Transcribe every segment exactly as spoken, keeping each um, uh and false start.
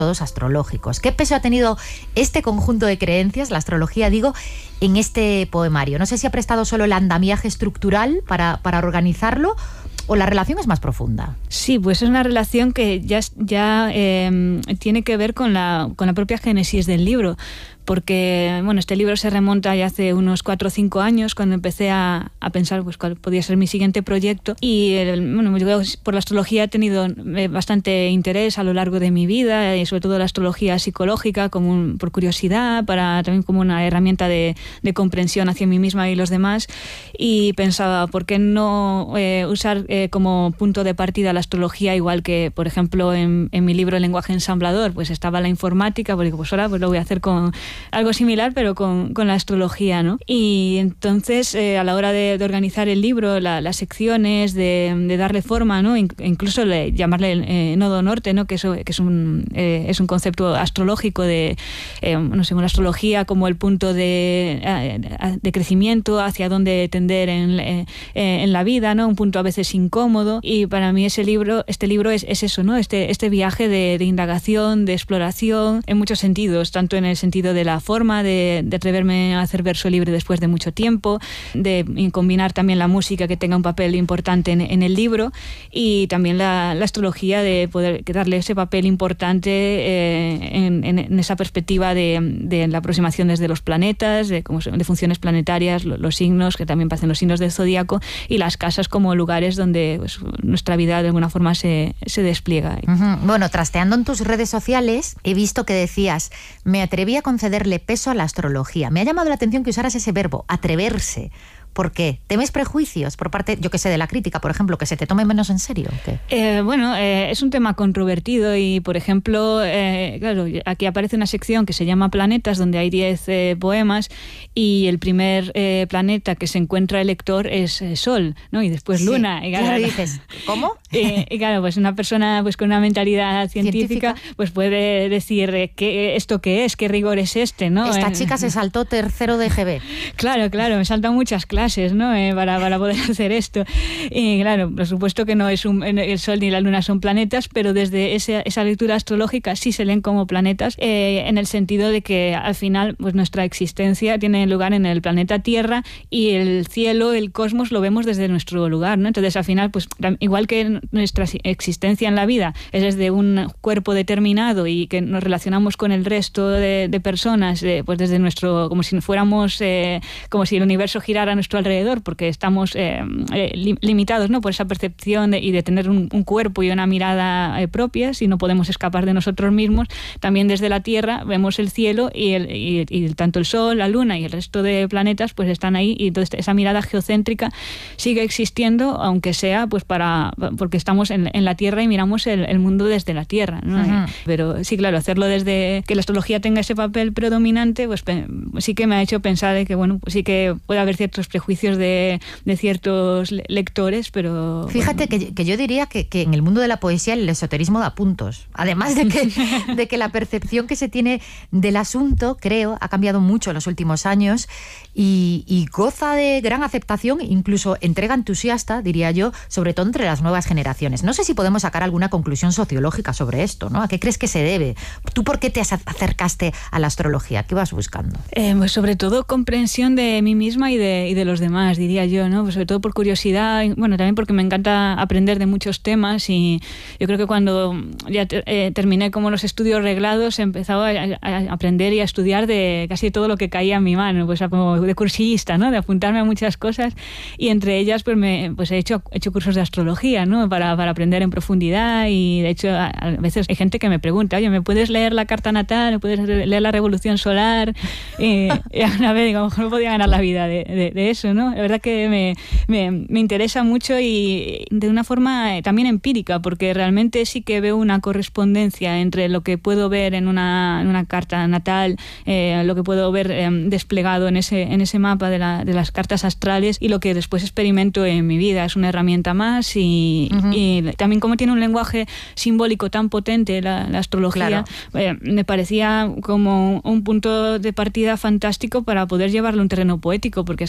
todos astrológicos. ¿Qué peso ha tenido este conjunto de creencias, la astrología, digo, en este poemario? No sé si ha prestado solo el andamiaje estructural para, para organizarlo, o la relación es más profunda. Sí, pues es una relación que ya, ya eh, tiene que ver con la, con la propia génesis del libro. Porque, bueno, este libro se remonta ya hace unos cuatro o cinco años, cuando empecé a, a pensar pues cuál podía ser mi siguiente proyecto. Y, el, bueno, yo por la astrología he tenido bastante interés a lo largo de mi vida, y sobre todo la astrología psicológica, como un, por curiosidad, para también como una herramienta de, de comprensión hacia mí misma y los demás. Y pensaba, ¿por qué no eh, usar eh, como punto de partida la astrología, igual que, por ejemplo, en, en mi libro El lenguaje ensamblador, pues estaba la informática, pues digo, pues ahora pues lo voy a hacer con algo similar, pero con, con la astrología, ¿no? Y entonces, eh, a la hora de, de organizar el libro, la, las secciones, de, de darle forma, ¿no? Incluso le, llamarle eh, nodo norte, ¿no? Que, eso, que es, un, eh, es un concepto astrológico de, eh, no sé, una astrología como el punto de, de crecimiento, hacia dónde tender en, eh, en la vida, ¿no? Un punto a veces incómodo. Y para mí ese libro, este libro es, es eso, ¿no? Este, este viaje de, de indagación, de exploración, en muchos sentidos, tanto en el sentido de la forma de, de atreverme a hacer verso libre después de mucho tiempo, de combinar también la música, que tenga un papel importante en, en el libro, y también la, la astrología, de poder darle ese papel importante eh, en, en, en esa perspectiva de, de la aproximación desde los planetas, de, como, de funciones planetarias, los, los signos, que también parecen los signos del zodíaco, y las casas como lugares donde pues, nuestra vida de alguna forma se, se despliega. Uh-huh. Bueno, trasteando en tus redes sociales, he visto que decías, me atreví a concederle peso a la astrología. Me ha llamado la atención que usaras ese verbo, atreverse. ¿Por qué? ¿Temes prejuicios por parte, yo que sé, de la crítica, por ejemplo, que se te tome menos en serio? ¿Qué? Eh, bueno, eh, es un tema controvertido y, por ejemplo, eh, claro, aquí aparece una sección que se llama Planetas, donde hay diez eh, poemas, y el primer eh, planeta que se encuentra el lector es eh, Sol, ¿no? Y después sí, Luna. Y, claro, claro, dices, ¿cómo? Eh, y claro, pues una persona pues con una mentalidad científica, ¿científica? Pues puede decir eh, ¿qué, esto qué es, qué rigor es este, ¿no? Esta eh, chica se saltó tercero de G B. Claro, claro, me saltan muchas clases. ¿no? Eh, para, para poder hacer esto. Y claro, por supuesto que no es un, el Sol ni la Luna son planetas, pero desde esa, esa lectura astrológica sí se leen como planetas, eh, en el sentido de que al final pues nuestra existencia tiene lugar en el planeta Tierra, y el cielo, el cosmos, lo vemos desde nuestro lugar, ¿no? Entonces al final, pues igual que nuestra existencia en la vida es desde un cuerpo determinado y que nos relacionamos con el resto de, de personas, eh, pues desde nuestro, como si fuéramos, eh, como si el universo girara a nuestro alrededor, porque estamos eh, eh, limitados, ¿no? Por esa percepción de, y de tener un, un cuerpo y una mirada eh, propias, y no podemos escapar de nosotros mismos. También desde la Tierra vemos el cielo, y, el, y, y tanto el Sol, la Luna y el resto de planetas pues están ahí, y entonces esa mirada geocéntrica sigue existiendo, aunque sea pues para porque estamos en, en la Tierra y miramos el, el mundo desde la Tierra, ¿no? Uh-huh. Pero sí, claro, hacerlo desde que la astrología tenga ese papel predominante, pues sí que me ha hecho pensar de que bueno, pues sí que puede haber ciertos prejuicios de, de ciertos lectores, pero... Fíjate bueno. que, que yo diría que, que en el mundo de la poesía el esoterismo da puntos. Además de que, de que la percepción que se tiene del asunto, creo, ha cambiado mucho en los últimos años, y, y goza de gran aceptación, incluso entrega entusiasta, diría yo, sobre todo entre las nuevas generaciones. No sé si podemos sacar alguna conclusión sociológica sobre esto, ¿no? ¿A qué crees que se debe? ¿Tú por qué te acercaste a la astrología? ¿Qué vas buscando? Eh, pues sobre todo comprensión de mí misma y de, y de los demás, diría yo, ¿no? Pues sobre todo por curiosidad, y, bueno, también porque me encanta aprender de muchos temas, y yo creo que cuando ya eh, terminé como los estudios reglados, he empezado a, a aprender y a estudiar de casi todo lo que caía en mi mano, pues como de cursillista, ¿no? De apuntarme a muchas cosas, y entre ellas pues me pues he hecho he hecho cursos de astrología, ¿no? Para, para aprender en profundidad, y de hecho a, a veces hay gente que me pregunta, oye, ¿me puedes leer la carta natal? ¿Me puedes leer la revolución solar? Y, y una vez digo, a lo mejor podía ganar la vida de, de, de eso, ¿no? La verdad que me, me, me interesa mucho, y de una forma también empírica, porque realmente sí que veo una correspondencia entre lo que puedo ver en una, en una carta natal, eh, lo que puedo ver eh, desplegado en ese, en ese mapa de, la, de las cartas astrales, y lo que después experimento en mi vida. Es una herramienta más, y, uh-huh. y también como tiene un lenguaje simbólico tan potente la, la astrología, claro. eh, me parecía como un punto de partida fantástico para poder llevarlo a un terreno poético, porque es que hay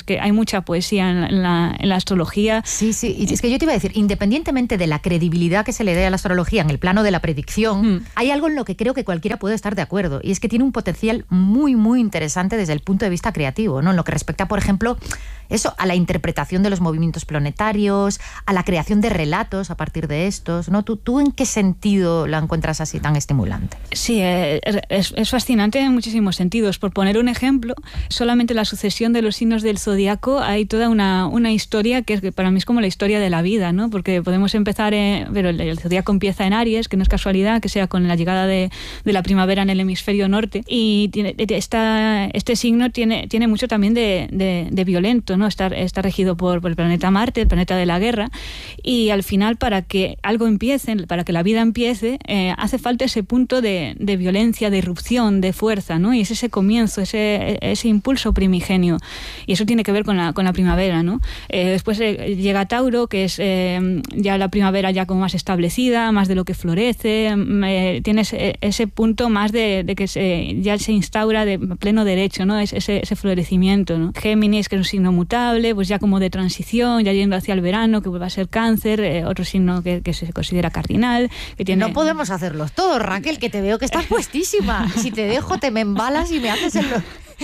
mucha poesía en la, en la astrología. Sí, sí, y es que yo te iba a decir, independientemente de la credibilidad que se le dé a la astrología en el plano de la predicción, mm. hay algo en lo que creo que cualquiera puede estar de acuerdo, y es que tiene un potencial muy, muy interesante desde el punto de vista creativo, ¿no? En lo que respecta, por ejemplo, eso, a la interpretación de los movimientos planetarios, a la creación de relatos a partir de estos, ¿no? ¿Tú, tú en qué sentido la encuentras así tan estimulante? Sí, es, es fascinante en muchísimos sentidos. Por poner un ejemplo, solamente la sucesión de los signos del zodiaco hay toda una, una historia que, es, que para mí es como la historia de la vida, ¿no? Porque podemos empezar, en, pero el, el zodiaco empieza en Aries, que no es casualidad que sea con la llegada de, de la primavera en el hemisferio norte, y tiene, esta, este signo tiene, tiene mucho también de, de, de violento, ¿no? Está, está regido por, por el planeta Marte, el planeta de la guerra, y al final para que algo empiece, para que la vida empiece, eh, hace falta ese punto de, de violencia, de irrupción, de fuerza, ¿no? Y es ese comienzo, ese, ese impulso primigenio, y eso tiene que ver con la, con la primavera, ¿no? Eh, después eh, llega Tauro, que es eh, ya la primavera ya como más establecida, más de lo que florece, eh, tienes ese punto más de, de que se, ya se instaura de pleno derecho, ¿no? Es, ese, ese florecimiento, ¿no? Géminis, que es un signo mutable, pues ya como de transición, ya yendo hacia el verano, que va a ser Cáncer, eh, otro signo que, que se considera cardinal. Que tiene... No podemos hacerlos todos, Raquel, que te veo que estás puestísima. Si te dejo, te me embalas y me haces el...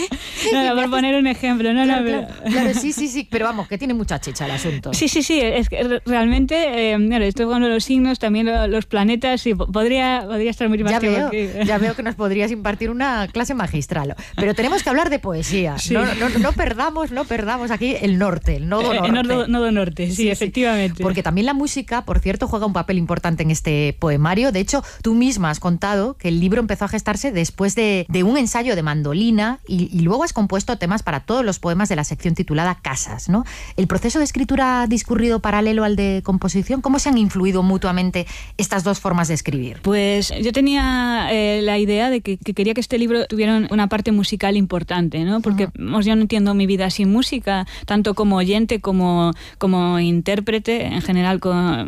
No, no, por poner un ejemplo. No, claro, no, claro, pero... claro, sí, sí, sí, pero vamos, que tiene mucha chicha el asunto. Sí, sí, sí, es que realmente, eh, mira, estoy con los signos, también lo, los planetas, y podría, podría estar muy más ya tiempo veo, aquí. Ya veo que nos podrías impartir una clase magistral, pero tenemos que hablar de poesía. Sí. No, no, no perdamos, no perdamos aquí el norte, el nodo norte. El nodo, nodo norte, sí, sí, efectivamente. Sí. Porque también la música, por cierto, juega un papel importante en este poemario. De hecho, tú misma has contado que el libro empezó a gestarse después de, de un ensayo de mandolina y, y luego has compuesto temas para todos los poemas de la sección titulada Casas, ¿no? ¿El proceso de escritura ha discurrido paralelo al de composición? ¿Cómo se han influido mutuamente estas dos formas de escribir? Pues yo tenía eh, la idea de que, que quería que este libro tuviera una parte musical importante, ¿no? Porque uh-huh. yo no entiendo mi vida sin música, tanto como oyente como, como intérprete, en general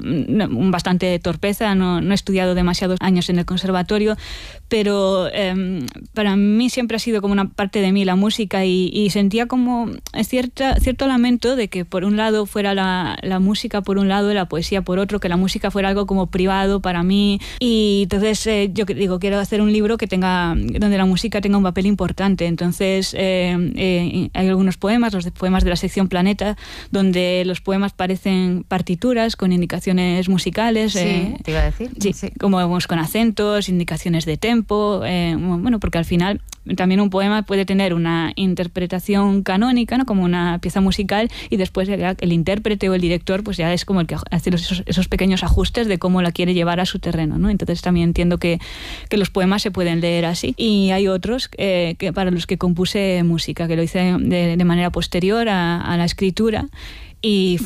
con bastante torpeza, no, no he estudiado demasiados años en el conservatorio, pero eh, para mí siempre ha sido como una parte de mí la música, y, y sentía como cierta, cierto lamento de que por un lado fuera la, la música por un lado, la poesía por otro, que la música fuera algo como privado para mí, y entonces eh, yo digo, quiero hacer un libro que tenga, donde la música tenga un papel importante. Entonces eh, eh, hay algunos poemas, los de, poemas de la sección Planeta, donde los poemas parecen partituras con indicaciones musicales. Sí, eh, te iba a decir. Sí, sí. Como vemos, con acentos, indicaciones de tempo, eh, bueno, porque al final también un poema puede tener una interpretación canónica, ¿no? Como una pieza musical, y después el intérprete o el director pues ya es como el que hace esos, esos pequeños ajustes de cómo la quiere llevar a su terreno, ¿no? Entonces también entiendo que, que los poemas se pueden leer así, y hay otros eh, que para los que compuse música, que lo hice de, de manera posterior a, a la escritura. Y